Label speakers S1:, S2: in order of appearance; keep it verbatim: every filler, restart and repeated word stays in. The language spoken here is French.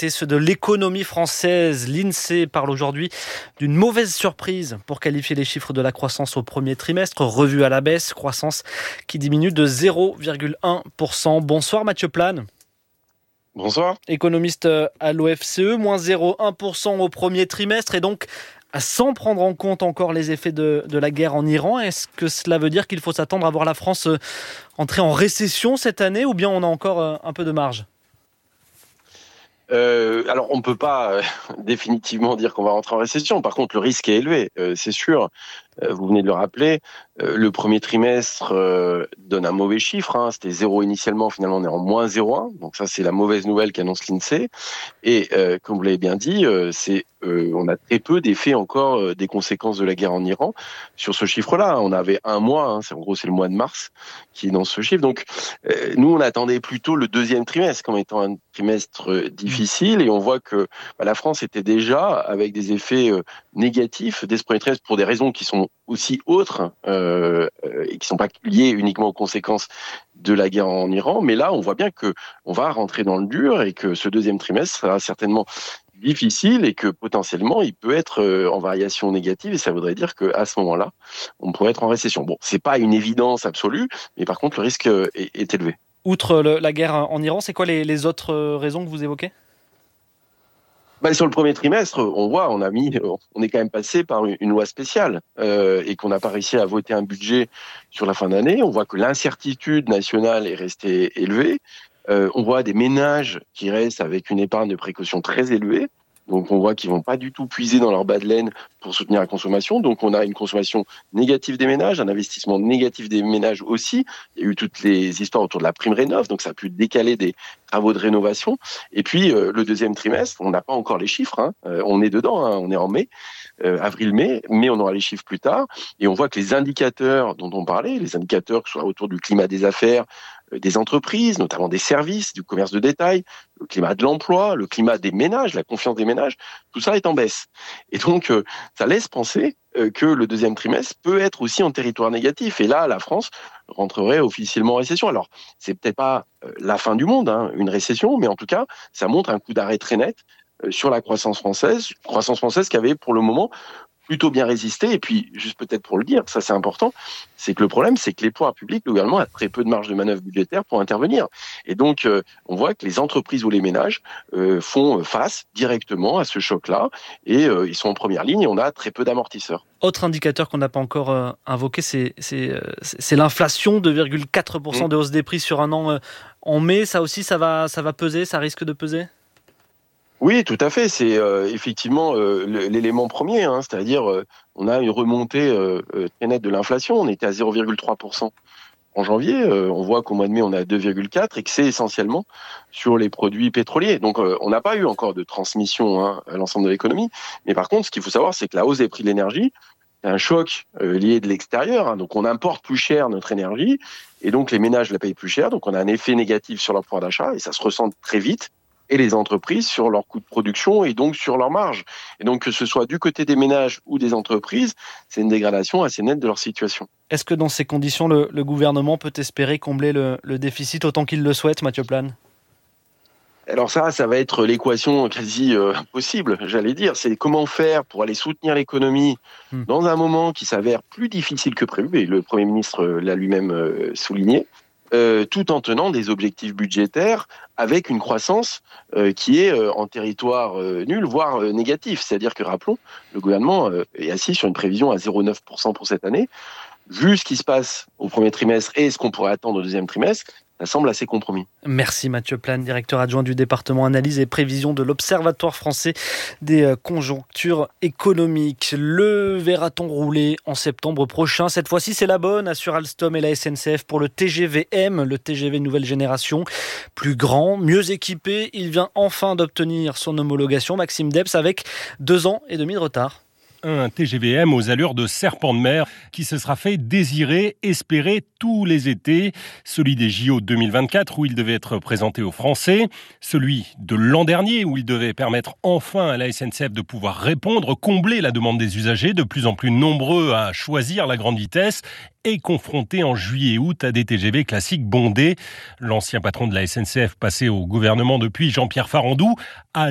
S1: d'actualité, ceux de l'économie française. L'INSEE parle aujourd'hui d'une mauvaise surprise pour qualifier les chiffres de la croissance au premier trimestre, revue à la baisse, croissance qui diminue de zéro virgule un pour cent. Bonsoir Mathieu Plane.
S2: Bonsoir.
S1: Économiste à l'O F C E, moins zéro virgule un pour cent au premier trimestre et donc sans prendre en compte encore les effets de, de la guerre en Iran. Est-ce que cela veut dire qu'il faut s'attendre à voir la France entrer en récession cette année ou bien on a encore un peu de marge ?
S2: Euh, alors, on ne peut pas euh, définitivement dire qu'on va rentrer en récession. Par contre, le risque est élevé, euh, c'est sûr. Euh, vous venez de le rappeler. Euh, le premier trimestre euh, donne un mauvais chiffre. Hein. C'était zéro initialement. Finalement, on est en moins zéro virgule un. Donc ça, c'est la mauvaise nouvelle qu'annonce l'INSEE. Et euh, comme vous l'avez bien dit, euh, c'est euh, on a très peu d'effets encore euh, des conséquences de la guerre en Iran sur ce chiffre-là. On avait un mois. Hein, c'est, en gros, c'est le mois de mars qui est dans ce chiffre. Donc, euh, nous, on attendait plutôt le deuxième trimestre comme étant un trimestre euh, difficile. Et on voit que bah, la France était déjà avec des effets euh, négatifs dès ce premier trimestre pour des raisons qui sont aussi autres euh, et qui sont pas liées uniquement aux conséquences de la guerre en Iran. Mais là, on voit bien que on va rentrer dans le dur et que ce deuxième trimestre sera certainement difficile et que potentiellement il peut être en variation négative et ça voudrait dire qu'à ce moment-là, on pourrait être en récession. Bon, c'est pas une évidence absolue, mais par contre le risque est, est élevé.
S1: Outre le, la guerre en Iran, c'est quoi les, les autres raisons que vous évoquez ?
S2: Ben, sur le premier trimestre, on voit, on a mis, on est quand même passé par une, une loi spéciale euh, et qu'on n'a pas réussi à voter un budget sur la fin d'année. On voit que l'incertitude nationale est restée élevée. Euh, on voit des ménages qui restent avec une épargne de précaution très élevée. Donc, on voit qu'ils vont pas du tout puiser dans leur bas de laine pour soutenir la consommation. Donc, on a une consommation négative des ménages, un investissement négatif des ménages aussi. Il y a eu toutes les histoires autour de la prime rénov, donc ça a pu décaler des travaux de rénovation. Et puis, euh, le deuxième trimestre, on n'a pas encore les chiffres. Hein. Euh, on est dedans, hein. On est en mai, euh, avril-mai, mais on aura les chiffres plus tard. Et on voit que les indicateurs dont on parlait, les indicateurs que ce soit autour du climat des affaires, des entreprises, notamment des services, du commerce de détail, le climat de l'emploi, le climat des ménages, la confiance des ménages, tout ça est en baisse. Et donc, euh, ça laisse penser euh, que le deuxième trimestre peut être aussi en territoire négatif. Et là, la France rentrerait officiellement en récession. Alors, c'est peut-être pas euh, la fin du monde, hein, une récession, mais en tout cas, ça montre un coup d'arrêt très net euh, sur la croissance française, croissance française qui avait pour le moment plutôt bien résisté. Et puis, juste peut-être pour le dire, ça c'est important, c'est que le problème, c'est que les pouvoirs publics, le gouvernement a très peu de marge de manœuvre budgétaire pour intervenir. Et donc, euh, on voit que les entreprises ou les ménages euh, font face directement à ce choc-là et euh, ils sont en première ligne et on a très peu d'amortisseurs.
S1: Autre indicateur qu'on n'a pas encore euh, invoqué, c'est, c'est, euh, c'est l'inflation, deux virgule quatre pour cent mmh. de hausse des prix sur un an euh, en mai. Ça aussi, ça va, ça va peser, ça risque de peser ?
S2: Oui, tout à fait. C'est euh, effectivement euh, l'élément premier, hein, c'est-à-dire euh, on a une remontée euh, très nette de l'inflation. On était à zéro virgule trois pour cent en janvier. Euh, on voit qu'au mois de mai, on est à deux virgule quatre pour cent et que c'est essentiellement sur les produits pétroliers. Donc, euh, on n'a pas eu encore de transmission hein, à l'ensemble de l'économie. Mais par contre, ce qu'il faut savoir, c'est que la hausse des prix de l'énergie, c'est un choc euh, lié de l'extérieur. Hein, donc, on importe plus cher notre énergie et donc les ménages la payent plus cher. Donc, on a un effet négatif sur leur pouvoir d'achat et ça se ressent très vite. Et les entreprises sur leurs coûts de production et donc sur leurs marges. Et donc, que ce soit du côté des ménages ou des entreprises, c'est une dégradation assez nette de leur situation.
S1: Est-ce que dans ces conditions, le, le gouvernement peut espérer combler le, le déficit autant qu'il le souhaite, Mathieu Plane ?
S2: Alors ça, ça va être l'équation quasi euh, impossible, j'allais dire. C'est comment faire pour aller soutenir l'économie mmh. dans un moment qui s'avère plus difficile que prévu, et le Premier ministre l'a lui-même euh, souligné. Euh, tout en tenant des objectifs budgétaires avec une croissance euh, qui est euh, en territoire euh, nul, voire euh, négatif. C'est-à-dire que, rappelons, le gouvernement euh, est assis sur une prévision à zéro virgule neuf pour cent pour cette année. Vu ce qui se passe au premier trimestre et ce qu'on pourrait attendre au deuxième trimestre, ça semble assez compromis.
S1: Merci Mathieu Plane, directeur adjoint du département analyse et prévision de l'Observatoire français des conjonctures économiques. Le verra-t-on rouler en septembre prochain ? Cette fois-ci, c'est la bonne, assure Alstom et la S N C F pour le T G V M, le T G V nouvelle génération. Plus grand, mieux équipé, il vient enfin d'obtenir son homologation, Maxime Debs, avec deux ans et demi de retard.
S3: Un T G V M aux allures de serpent de mer qui se sera fait désirer, espérer tous les étés. Celui des J O deux mille vingt-quatre où il devait être présenté aux Français. Celui de l'an dernier où il devait permettre enfin à la S N C F de pouvoir répondre, combler la demande des usagers de plus en plus nombreux à choisir la grande vitesse et confronté en juillet et août à des T G V classiques bondés. L'ancien patron de la S N C F passé au gouvernement depuis, Jean-Pierre Farandou, a